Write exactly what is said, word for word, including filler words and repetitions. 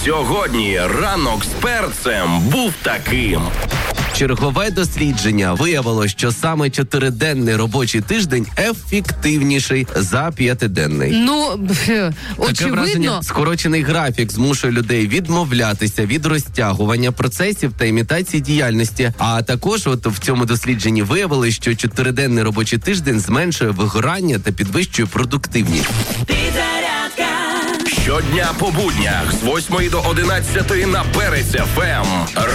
Сьогодні ранок з перцем був таким. Чергове дослідження виявило, що саме чотириденний робочий тиждень ефективніший за п'ятиденний. Ну, Таке очевидно. враження, скорочений графік змушує людей відмовлятися від розтягування процесів та імітації діяльності. А також от в цьому дослідженні виявили, що чотириденний робочий тиждень зменшує вигорання та підвищує продуктивність. Щодня по буднях з восьмої до одинадцятої на Перець еф ем.